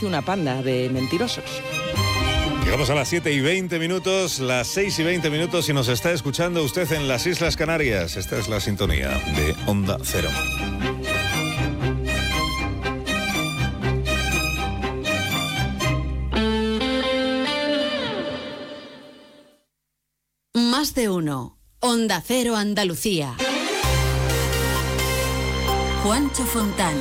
parece una panda de mentirosos. Llegamos a las 7:20, las 6:20, y nos está escuchando usted en las Islas Canarias. Esta es la sintonía de Onda Cero. Más de uno. Onda Cero Andalucía. Juancho Fontán.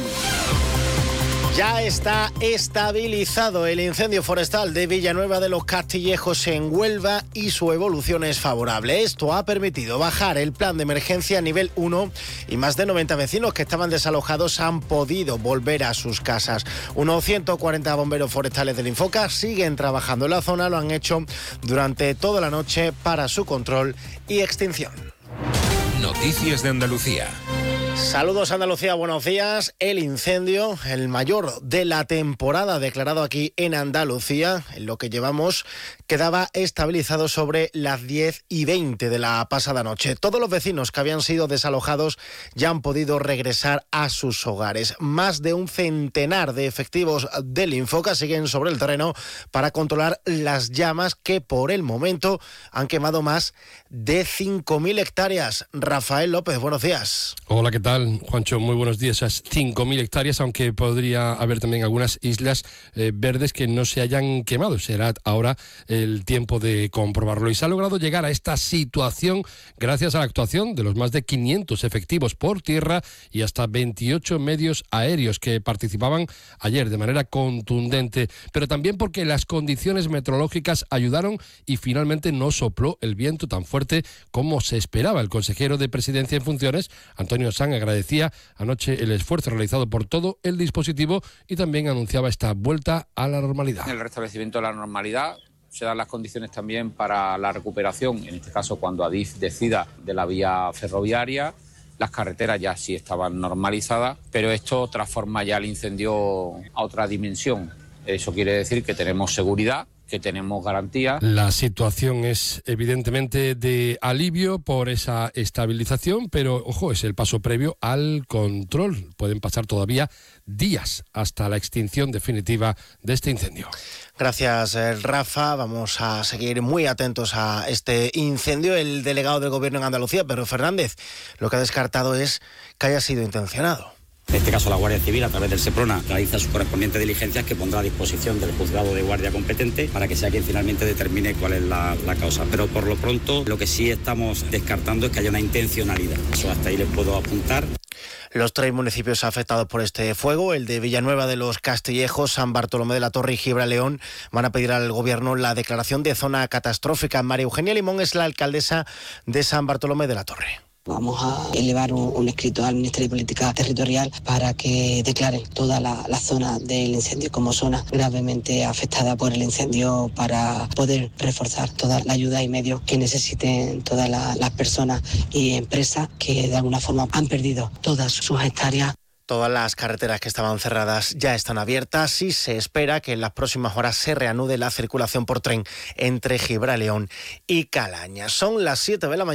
Ya está estabilizado el incendio forestal de Villanueva de los Castillejos en Huelva y su evolución es favorable. Esto ha permitido bajar el plan de emergencia a nivel 1 y más de 90 vecinos que estaban desalojados han podido volver a sus casas. Unos 140 bomberos forestales del Infoca siguen trabajando en la zona, lo han hecho durante toda la noche para su control y extinción. Noticias de Andalucía. Saludos Andalucía, buenos días. El incendio, el mayor de la temporada declarado aquí en Andalucía, en lo que llevamos, quedaba estabilizado sobre las 10:20 de la pasada noche. Todos los vecinos que habían sido desalojados ya han podido regresar a sus hogares. Más de un centenar de efectivos del Infoca siguen sobre el terreno para controlar las llamas que por el momento han quemado más de 5.000 hectáreas. Rafael López, buenos días. Hola, ¿qué tal, Juancho? Muy buenos días. Esas 5.000 hectáreas, aunque podría haber también algunas islas verdes que no se hayan quemado. Será ahora el tiempo de comprobarlo. Y se ha logrado llegar a esta situación gracias a la actuación de los más de 500 efectivos por tierra y hasta 28 medios aéreos que participaban ayer de manera contundente, pero también porque las condiciones meteorológicas ayudaron y finalmente no sopló el viento tan fuerte como se esperaba. El consejero de Presidencia en funciones, Antonio Sanz, agradecía anoche el esfuerzo realizado por todo el dispositivo y también anunciaba esta vuelta a la normalidad. El restablecimiento de la normalidad se dan las condiciones también para la recuperación, en este caso cuando Adif decida de la vía ferroviaria. Las carreteras ya sí estaban normalizadas, pero esto transforma ya el incendio a otra dimensión. Eso quiere decir que tenemos seguridad, que tenemos garantía. La situación es evidentemente de alivio por esa estabilización, pero ojo, es el paso previo al control. Pueden pasar todavía días hasta la extinción definitiva de este incendio. Gracias, Rafa. Vamos a seguir muy atentos a este incendio. El delegado del Gobierno en Andalucía, Pedro Fernández, lo que ha descartado es que haya sido intencionado. En este caso, la Guardia Civil, a través del SEPRONA, realiza sus correspondientes diligencias que pondrá a disposición del juzgado de guardia competente para que sea quien finalmente determine cuál es la causa. Pero por lo pronto, lo que sí estamos descartando es que haya una intencionalidad. Eso hasta ahí les puedo apuntar. Los 3 municipios afectados por este fuego, el de Villanueva de los Castillejos, San Bartolomé de la Torre y Gibraleón, van a pedir al Gobierno la declaración de zona catastrófica. María Eugenia Limón es la alcaldesa de San Bartolomé de la Torre. Vamos a elevar un escrito al Ministerio de Política Territorial para que declare toda la zona del incendio como zona gravemente afectada por el incendio, para poder reforzar toda la ayuda y medios que necesiten todas las personas y empresas que de alguna forma han perdido todas sus hectáreas. Todas las carreteras que estaban cerradas ya están abiertas y se espera que en las próximas horas se reanude la circulación por tren entre Gibraleón y Calaña. Son las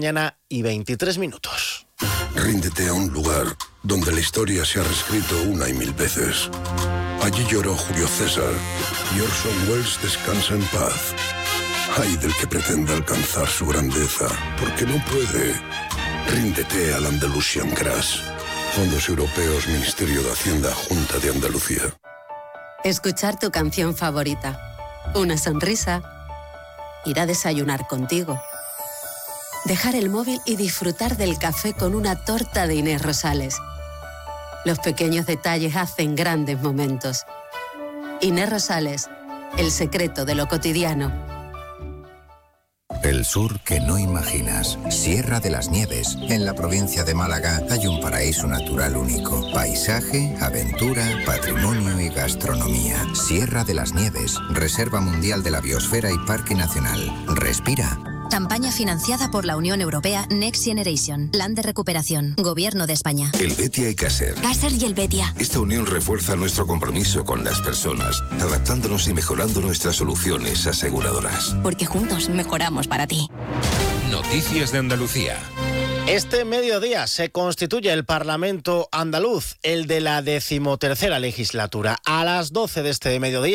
7:23 a.m. Ríndete a un lugar donde la historia se ha reescrito una y mil veces. Allí lloró Julio César y Orson Welles descansa en paz. Ay del que pretenda alcanzar su grandeza, porque no puede. Ríndete al Andalusian Crash. Fondos Europeos, Ministerio de Hacienda, Junta de Andalucía. Escuchar tu canción favorita. Una sonrisa. Ir a desayunar contigo. Dejar el móvil y disfrutar del café con una torta de Inés Rosales. Los pequeños detalles hacen grandes momentos. Inés Rosales, el secreto de lo cotidiano. El sur que no imaginas. Sierra de las Nieves. En la provincia de Málaga hay un paraíso natural único. Paisaje, aventura, patrimonio y gastronomía. Sierra de las Nieves. Reserva Mundial de la Biosfera y Parque Nacional. Respira. Campaña financiada por la Unión Europea Next Generation. Plan de recuperación. Gobierno de España. El Betia y Caser. Caser y el Betia. Esta unión refuerza nuestro compromiso con las personas, adaptándonos y mejorando nuestras soluciones aseguradoras. Porque juntos mejoramos para ti. Noticias de Andalucía. Este mediodía se constituye el Parlamento andaluz, el de la 13ª legislatura. A las 12 de este mediodía